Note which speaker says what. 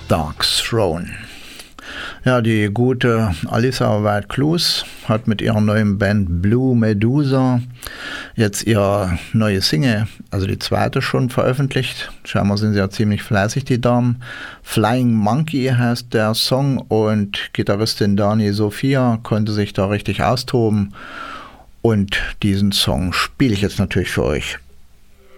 Speaker 1: Dark Throne. Ja, die gute Alyssa White-Clues hat mit ihrer neuen Band Blue Medusa jetzt ihr neue Single, also die zweite schon veröffentlicht. Scheinbar sind sie ja ziemlich fleißig, die Damen. Flying Monkey heißt der Song und Gitarristin Dani Sophia konnte sich da richtig austoben. Und diesen Song spiele ich jetzt natürlich für euch.